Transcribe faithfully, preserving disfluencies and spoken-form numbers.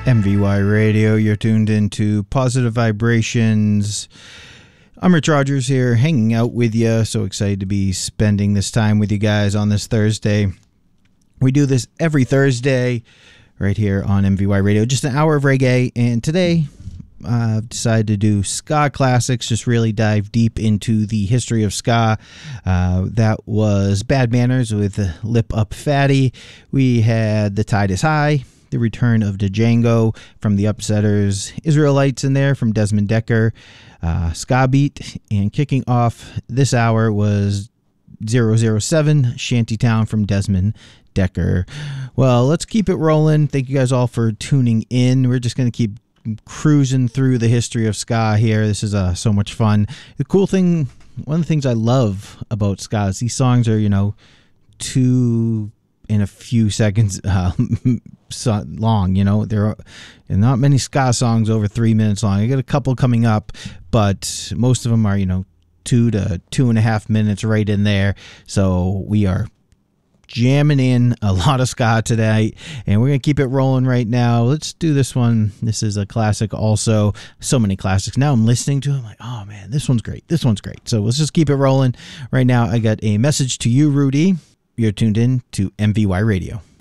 M V Y Radio, you're tuned into Positive Vibrations. I'm Rich Rogers here, hanging out with you. So excited to be spending this time with you guys on this Thursday. We do this every Thursday right here on M V Y Radio, just an hour of reggae. And today I've uh, decided to do ska classics, just really dive deep into the history of ska. Uh, that was Bad Manners with Lip Up Fatty. We had The Tide is High, the return of Django from the Upsetters, Israelites in there from Desmond Decker, uh, Ska Beat, and kicking off this hour was zero zero seven, Shantytown from Desmond Decker. Well, let's keep it rolling. Thank you guys all for tuning in. We're just going to keep cruising through the history of ska here. This is uh, so much fun. The cool thing, one of the things I love about ska is these songs are, you know, two in a few seconds uh, so long, you know. There are not many ska songs over three minutes long. I got a couple coming up, but most of them are, you know, two to two and a half minutes right in there. So we are jamming in a lot of ska today, and we're gonna keep it rolling right now. Let's do this one. This is a classic also. So many classics now I'm listening to. I'm like, oh man, this one's great. This one's great. So let's just keep it rolling. Right now I got a message to you, Rudy. You're tuned in to M V Y Radio.